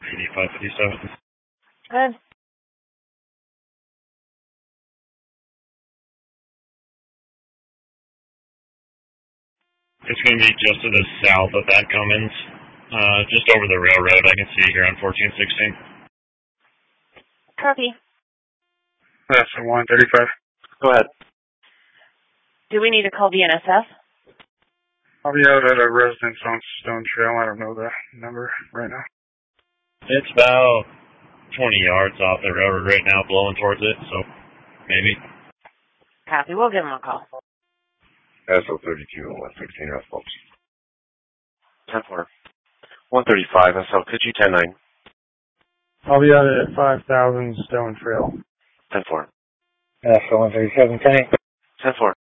8557. Good. It's going to be just to the south of that Cummins, just over the railroad. I can see here on 1416. Copy. That's a 135. Go ahead. Do we need to call BNSF? I'll be out at a residence on Stone Trail. I don't know the number right now. It's about 20 yards off the railroad right now, blowing towards it, so maybe. Copy. We'll give him a call. SO32 and 116 Rest folks. 10-4. 135, SO, could you 10-9? I'll be out at 5000 Stone Trail. 10-4. SO 137, 10. 10-4.